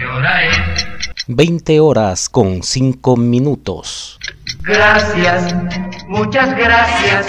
hora es? 20 horas con 5 minutos. Gracias, muchas gracias,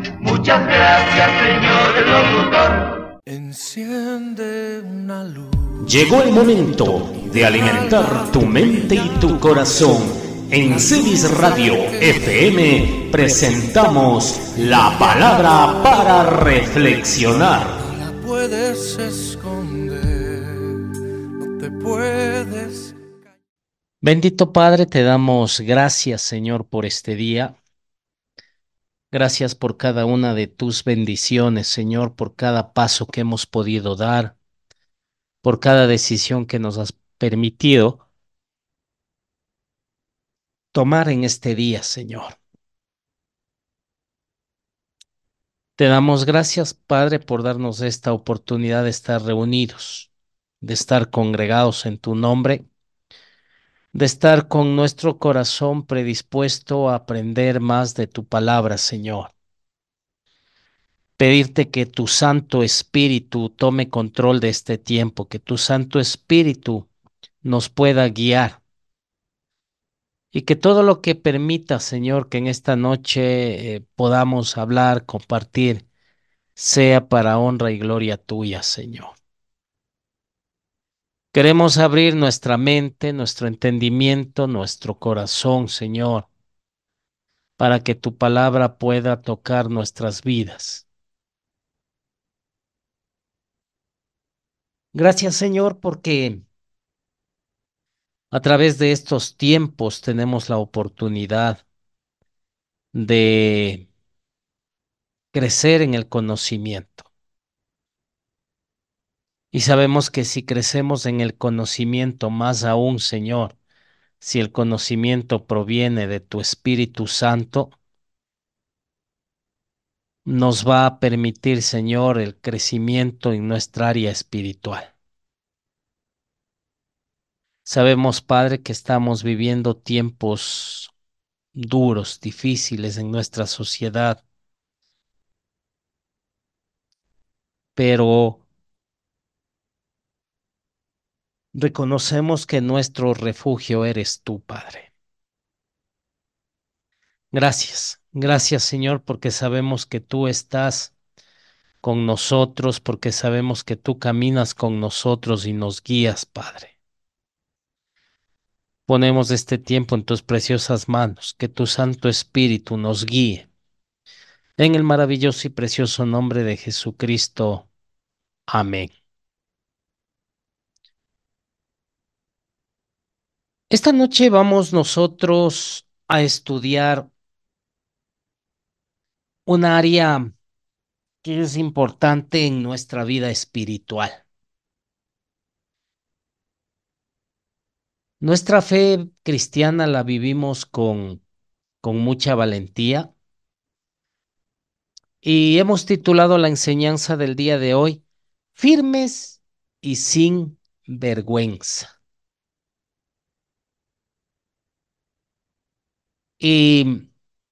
señor locutor. Enciende una luz. Llegó el momento de alimentar tu mente y tu corazón. En Cedis Radio FM presentamos la palabra para reflexionar. No la puedes esconder, no te puedes. Bendito Padre, te damos gracias, Señor, por este día. Gracias por cada una de tus bendiciones, Señor, por cada paso que hemos podido dar, por cada decisión que nos has permitido tomar en este día, Señor. Te damos gracias, Padre, por darnos esta oportunidad de estar reunidos, de estar congregados en tu nombre, de estar con nuestro corazón predispuesto a aprender más de tu palabra, Señor. Pedirte que tu Santo Espíritu tome control de este tiempo, que tu Santo Espíritu nos pueda guiar y que todo lo que permita, Señor, que en esta noche podamos hablar, compartir, sea para honra y gloria tuya, Señor. Queremos abrir nuestra mente, nuestro entendimiento, nuestro corazón, Señor, para que tu palabra pueda tocar nuestras vidas. Gracias, Señor, porque a través de estos tiempos tenemos la oportunidad de crecer en el conocimiento. Y sabemos que si crecemos en el conocimiento más aún, Señor, si el conocimiento proviene de tu Espíritu Santo, nos va a permitir, Señor, el crecimiento en nuestra área espiritual. Sabemos, Padre, que estamos viviendo tiempos duros, difíciles en nuestra sociedad, pero reconocemos que nuestro refugio eres tú, Padre. Gracias, gracias, Señor, porque sabemos que tú estás con nosotros, porque sabemos que tú caminas con nosotros y nos guías, Padre. Ponemos este tiempo en tus preciosas manos, que tu Santo Espíritu nos guíe. En el maravilloso y precioso nombre de Jesucristo. Amén. Esta noche vamos nosotros a estudiar un área que es importante en nuestra vida espiritual. Nuestra fe cristiana la vivimos con mucha valentía y hemos titulado la enseñanza del día de hoy, Firmes y sin vergüenza. Y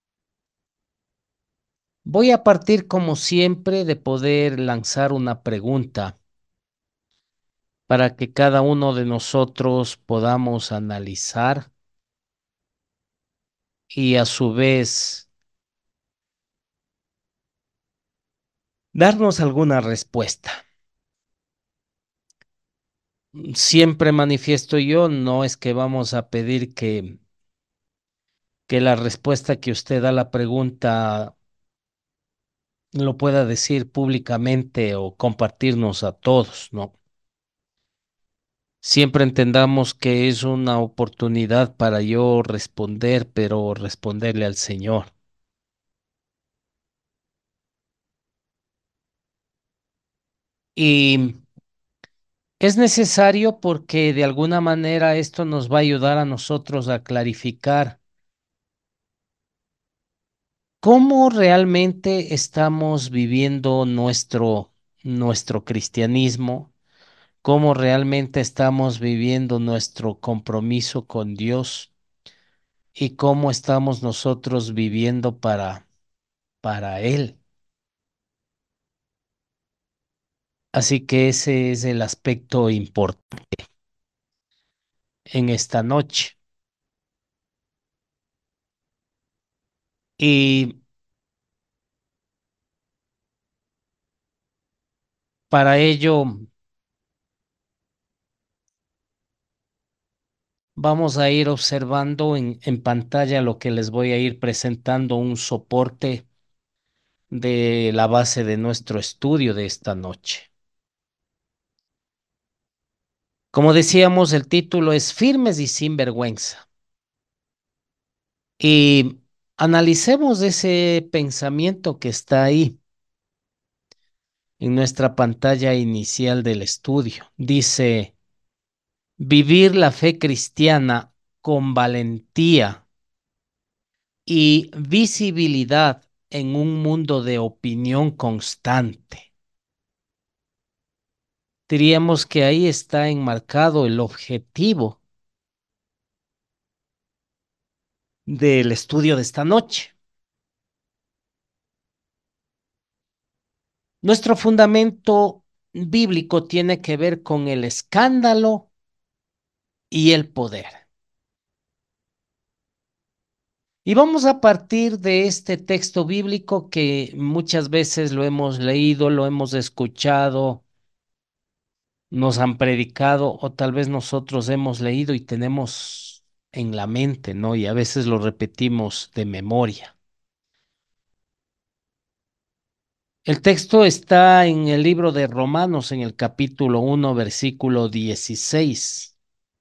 voy a partir como siempre de poder lanzar una pregunta para que cada uno de nosotros podamos analizar y a su vez darnos alguna respuesta. Siempre manifiesto yo, no es que vamos a pedir que la respuesta que usted da a la pregunta lo pueda decir públicamente o compartirnos a todos, ¿no? Siempre entendamos que es una oportunidad para yo responder, pero responderle al Señor. Y es necesario porque de alguna manera esto nos va a ayudar a nosotros a clarificar cómo realmente estamos viviendo nuestro cristianismo, cómo realmente estamos viviendo nuestro compromiso con Dios y cómo estamos nosotros viviendo para Él. Así que ese es el aspecto importante. en esta noche. Y para ello vamos a ir observando en pantalla lo que les voy a ir presentando, un soporte de la base de nuestro estudio de esta noche. Como decíamos, el título es Firmes y sin vergüenza. Y analicemos ese pensamiento que está ahí en nuestra pantalla inicial del estudio. Dice, vivir la fe cristiana con valentía y visibilidad en un mundo de opinión constante. Diríamos que ahí está enmarcado el objetivo del estudio de esta noche. Nuestro fundamento bíblico tiene que ver con el escándalo y el poder. Y vamos a partir de este texto bíblico que muchas veces lo hemos leído, lo hemos escuchado, nos han predicado o tal vez nosotros hemos leído y tenemos en la mente, ¿no? Y a veces lo repetimos de memoria. El texto está en el libro de Romanos, en el capítulo 1, versículo 16.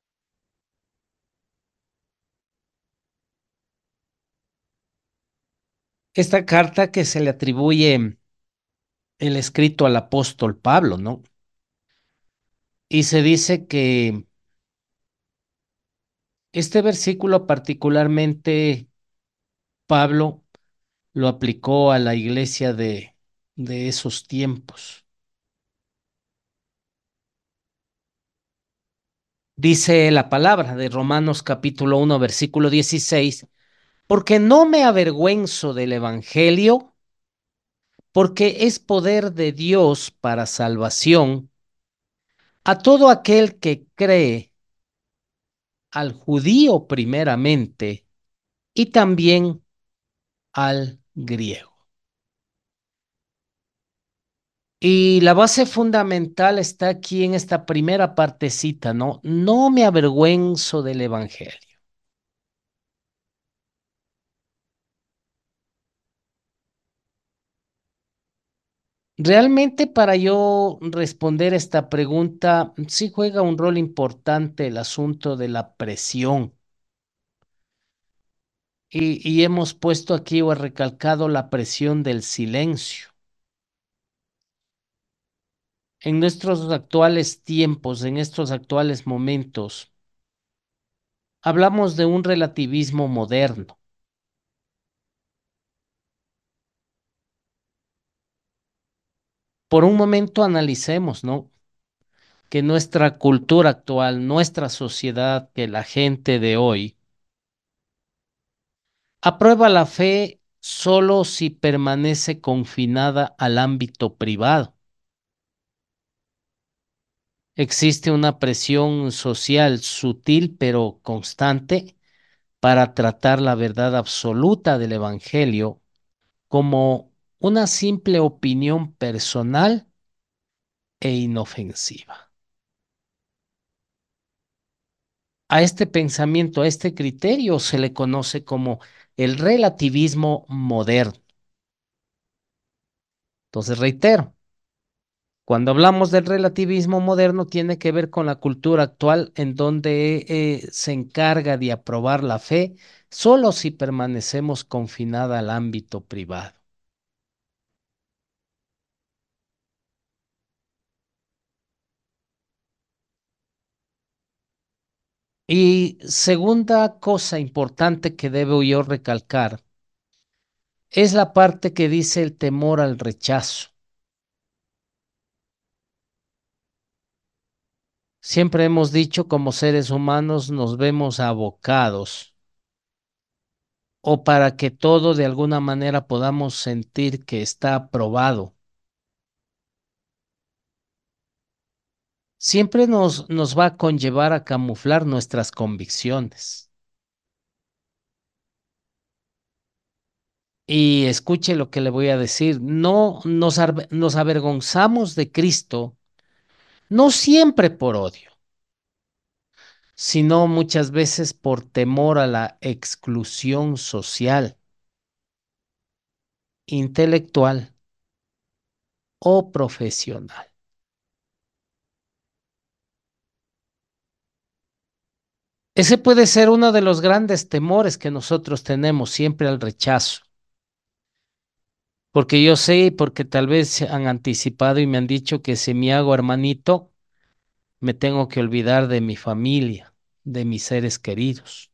Esta carta que se le atribuye el escrito al apóstol Pablo, ¿no? Y se dice que este versículo particularmente Pablo lo aplicó a la iglesia de esos tiempos. Dice la palabra de Romanos capítulo 1, versículo 16, porque no me avergüenzo del evangelio, porque es poder de Dios para salvación a todo aquel que cree, al judío primeramente y también al griego. Y la base fundamental está aquí en esta primera partecita, ¿no? No me avergüenzo del evangelio. Realmente para yo responder esta pregunta, sí juega un rol importante el asunto de la presión. Y hemos puesto aquí o recalcado la presión del silencio. En nuestros actuales tiempos, en estos actuales momentos, hablamos de un relativismo moderno. Por un momento analicemos, ¿no? Que nuestra cultura actual, nuestra sociedad, que la gente de hoy aprueba la fe solo si permanece confinada al ámbito privado. Existe una presión social sutil pero constante para tratar la verdad absoluta del Evangelio como una simple opinión personal e inofensiva. A este pensamiento, a este criterio se le conoce como el relativismo moderno. Entonces, reitero, cuando hablamos del relativismo moderno tiene que ver con la cultura actual en donde se encarga de aprobar la fe solo si permanecemos confinada al ámbito privado. Y segunda cosa importante que debo yo recalcar es la parte que dice el temor al rechazo. Siempre hemos dicho como seres humanos nos vemos abocados o para que todo de alguna manera podamos sentir que está aprobado. siempre nos va a conllevar a camuflar nuestras convicciones. Y escuche lo que le voy a decir, no nos avergonzamos de Cristo, no siempre por odio, sino muchas veces por temor a la exclusión social, intelectual o profesional. Ese puede ser uno de los grandes temores que nosotros tenemos siempre al rechazo, porque yo sé y porque tal vez se han anticipado y me han dicho que si me hago hermanito, me tengo que olvidar de mi familia, de mis seres queridos,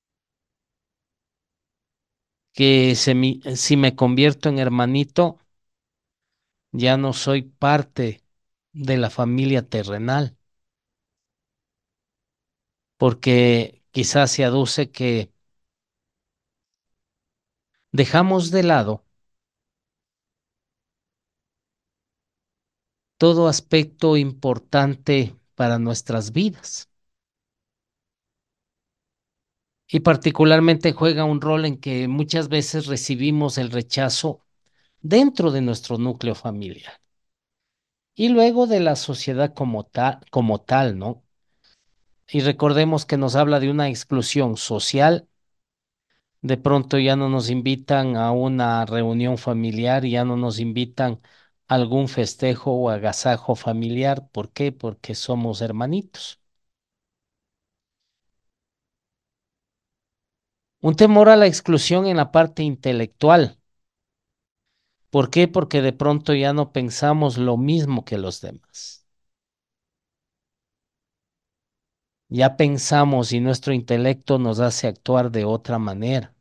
que si me convierto en hermanito, ya no soy parte de la familia terrenal, porque quizás se aduce que dejamos de lado todo aspecto importante para nuestras vidas. Y particularmente juega un rol en que muchas veces recibimos el rechazo dentro de nuestro núcleo familiar y luego de la sociedad como tal, ¿no? Y recordemos que nos habla de una exclusión social. De pronto ya no nos invitan a una reunión familiar, ya no nos invitan a algún festejo o agasajo familiar. ¿Por qué? Porque somos hermanitos. Un temor a la exclusión en la parte intelectual. ¿Por qué? Porque de pronto ya no pensamos lo mismo que los demás. Ya pensamos y nuestro intelecto nos hace actuar de otra manera.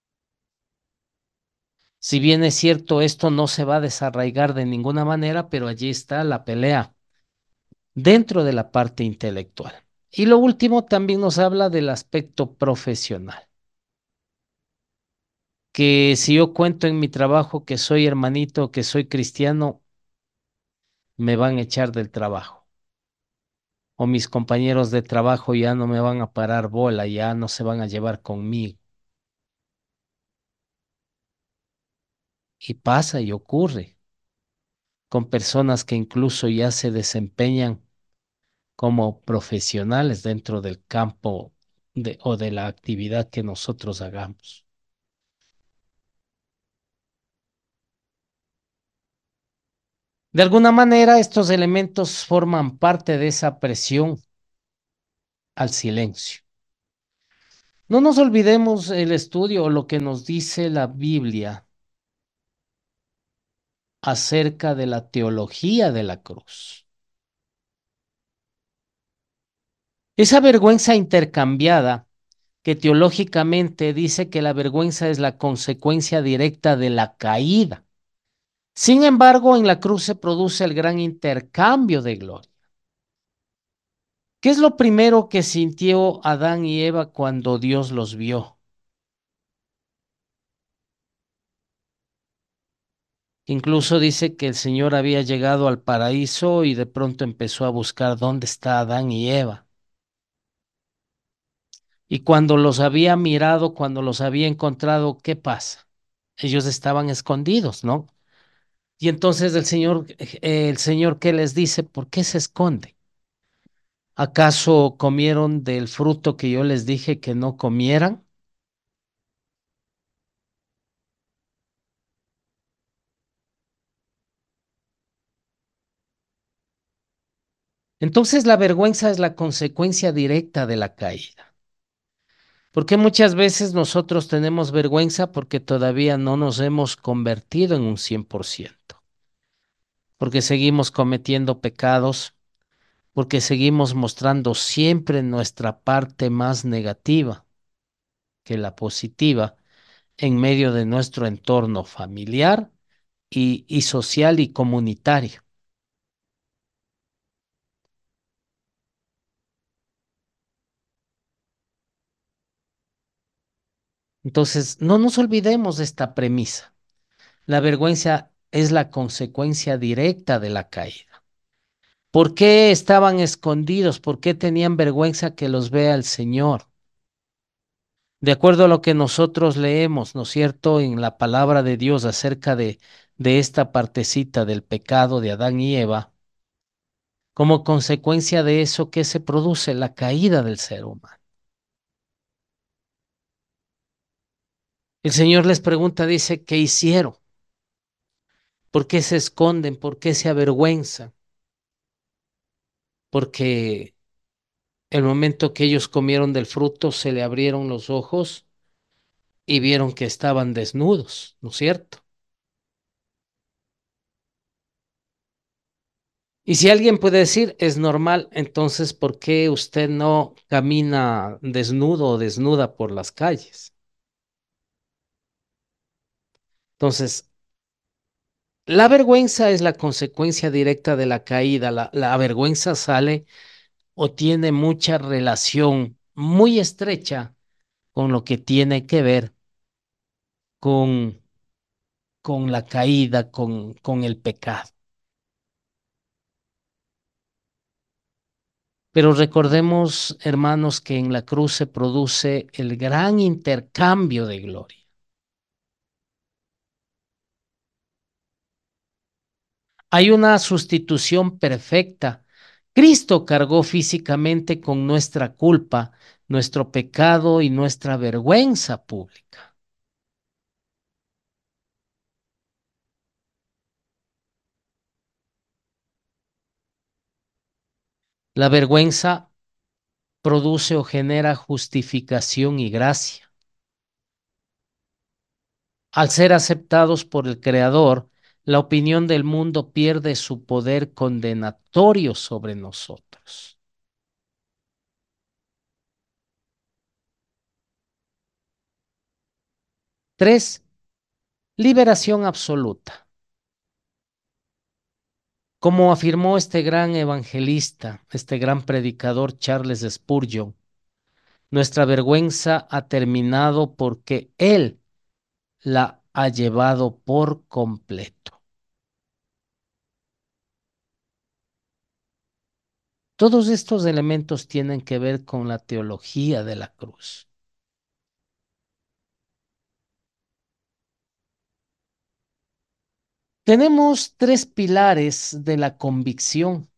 Si bien es cierto, esto no se va a desarraigar de ninguna manera, pero allí está la pelea dentro de la parte intelectual. Y lo último también nos habla del aspecto profesional, que si yo cuento en mi trabajo que soy hermanito, que soy cristiano, me van a echar del trabajo. O mis compañeros de trabajo ya no me van a parar bola, ya no se van a llevar conmigo. Y pasa y ocurre con personas que incluso ya se desempeñan como profesionales dentro del campo o de la actividad que nosotros hagamos. De alguna manera, estos elementos forman parte de esa presión al silencio. No nos olvidemos el estudio o lo que nos dice la Biblia acerca de la teología de la cruz. Esa vergüenza intercambiada que teológicamente dice que la vergüenza es la consecuencia directa de la caída. Sin embargo, en la cruz se produce el gran intercambio de gloria. ¿Qué es lo primero que sintió Adán y Eva cuando Dios los vio? Incluso dice que el Señor había llegado al paraíso y de pronto empezó a buscar dónde está Adán y Eva. Y cuando los había mirado, cuando los había encontrado, ¿qué pasa? Ellos estaban escondidos, ¿no? Y entonces el Señor, ¿qué les dice? ¿Por qué se esconde? ¿Acaso comieron del fruto que yo les dije que no comieran? Entonces la vergüenza es la consecuencia directa de la caída. Porque muchas veces nosotros tenemos vergüenza porque todavía no nos hemos convertido en un 100%, porque seguimos cometiendo pecados, porque seguimos mostrando siempre nuestra parte más negativa que la positiva en medio de nuestro entorno familiar y social y comunitario. Entonces, no nos olvidemos de esta premisa. La vergüenza es la consecuencia directa de la caída. ¿Por qué estaban escondidos? ¿Por qué tenían vergüenza que los vea el Señor? De acuerdo a lo que nosotros leemos, ¿no es cierto?, en la palabra de Dios acerca de esta partecita del pecado de Adán y Eva, como consecuencia de eso, ¿qué se produce? La caída del ser humano. El Señor les pregunta, dice, ¿qué hicieron? ¿Por qué se esconden? ¿Por qué se avergüenzan? Porque el momento que ellos comieron del fruto se le abrieron los ojos y vieron que estaban desnudos, ¿no es cierto? Y si alguien puede decir, es normal, entonces, ¿por qué usted no camina desnudo o desnuda por las calles? Entonces, la vergüenza es la consecuencia directa de la caída. La vergüenza sale o tiene mucha relación muy estrecha con lo que tiene que ver con, con la caída, con el pecado. Pero recordemos, hermanos, que en la cruz se produce el gran intercambio de gloria. Hay una sustitución perfecta. Cristo cargó físicamente con nuestra culpa, nuestro pecado y nuestra vergüenza pública. La vergüenza produce o genera justificación y gracia. Al ser aceptados por el Creador, la opinión del mundo pierde su poder condenatorio sobre nosotros. Tres, liberación absoluta. Como afirmó este gran evangelista, este gran predicador Charles Spurgeon, nuestra vergüenza ha terminado porque Él la ha llevado por completo. Todos estos elementos tienen que ver con la teología de la cruz. Tenemos tres pilares de la convicción.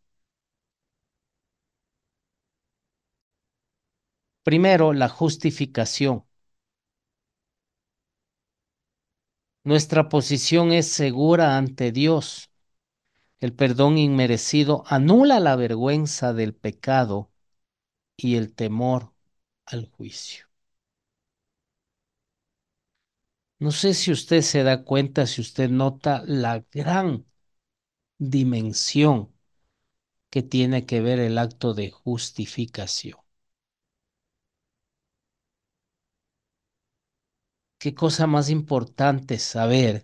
Primero, la justificación. Nuestra posición es segura ante Dios. El perdón inmerecido anula la vergüenza del pecado y el temor al juicio. No sé si usted se da cuenta, si usted nota la gran dimensión que tiene que ver el acto de justificación. Qué cosa más importante saber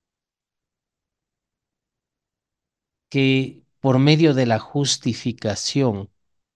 que por medio de la justificación,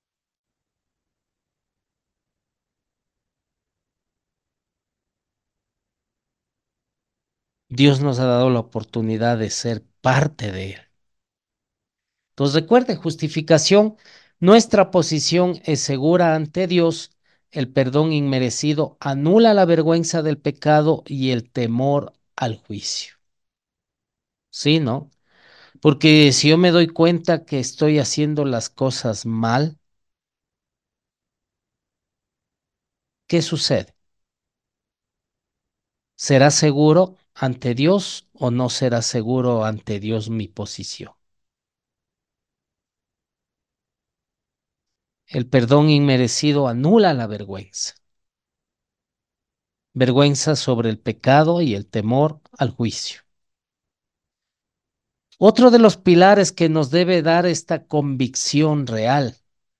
Dios nos ha dado la oportunidad de ser parte de Él. Entonces recuerde, justificación, nuestra posición es segura ante Dios, el perdón inmerecido anula la vergüenza del pecado y el temor al juicio. ¿Sí, no? Porque si yo me doy cuenta que estoy haciendo las cosas mal, ¿qué sucede? ¿Será seguro ante Dios o no será seguro ante Dios mi posición? El perdón inmerecido anula la vergüenza. Vergüenza sobre el pecado y el temor al juicio. Otro de los pilares que nos debe dar esta convicción real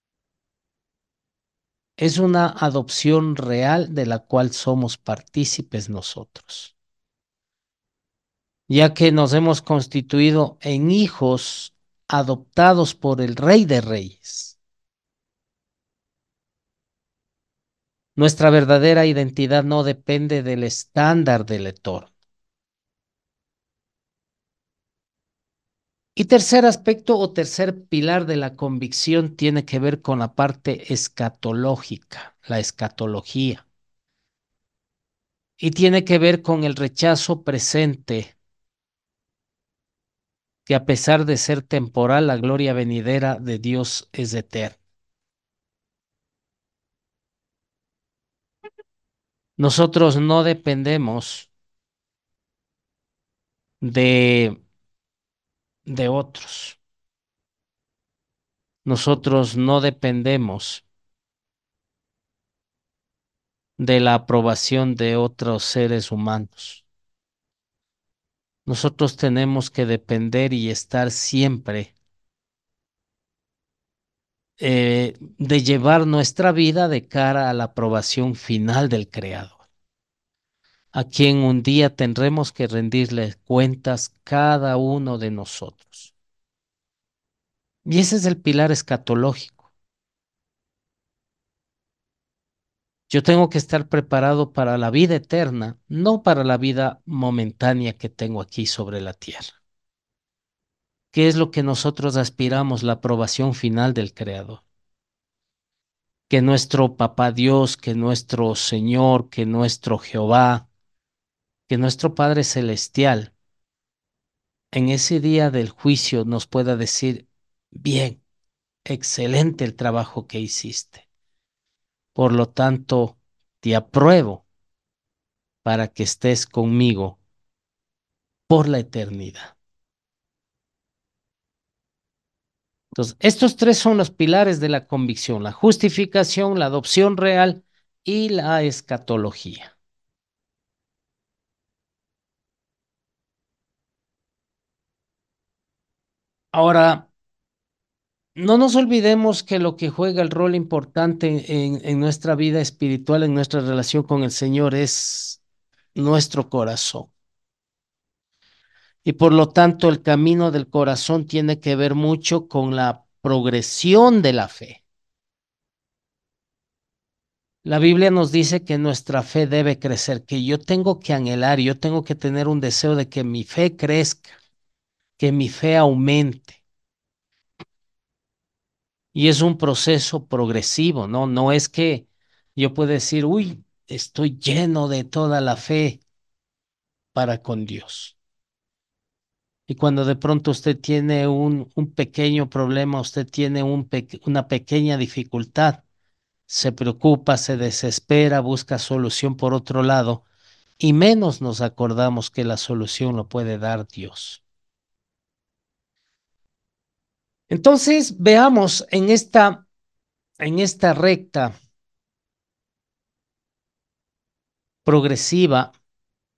es una adopción real de la cual somos partícipes nosotros, ya que nos hemos constituido en hijos adoptados por el Rey de Reyes. Nuestra verdadera identidad no depende del estándar del lector. Y tercer aspecto o tercer pilar de la convicción tiene que ver con la parte escatológica, la escatología. Y tiene que ver con el rechazo presente, que a pesar de ser temporal, la gloria venidera de Dios es eterna. Nosotros no dependemos de, de otros. Nosotros no dependemos de la aprobación de otros seres humanos. Nosotros tenemos que depender y estar siempre de llevar nuestra vida de cara a la aprobación final del Creador, a quien un día tendremos que rendirle cuentas cada uno de nosotros. Y ese es el pilar escatológico. Yo tengo que estar preparado para la vida eterna, no para la vida momentánea que tengo aquí sobre la tierra. ¿Qué es lo que nosotros aspiramos? La aprobación final del Creador. Que nuestro Papá Dios, que nuestro Señor, que nuestro Jehová, que nuestro Padre Celestial, en ese día del juicio nos pueda decir, bien, excelente el trabajo que hiciste. Por lo tanto, te apruebo para que estés conmigo por la eternidad. Entonces, estos tres son los pilares de la convicción: la justificación, la adopción real y la escatología. Ahora, no nos olvidemos que lo que juega el rol importante en nuestra vida espiritual, en nuestra relación con el Señor, es nuestro corazón. Y por lo tanto, el camino del corazón tiene que ver mucho con la progresión de la fe. La Biblia nos dice que nuestra fe debe crecer, que yo tengo que anhelar, yo tengo que tener un deseo de que mi fe crezca, que mi fe aumente. Y es un proceso progresivo, ¿no? No es que yo pueda decir, uy, estoy lleno de toda la fe para con Dios. Y cuando de pronto usted tiene un pequeño problema, usted tiene una pequeña dificultad, se preocupa, se desespera, busca solución por otro lado, y menos nos acordamos que la solución lo puede dar Dios. Entonces, veamos en esta recta progresiva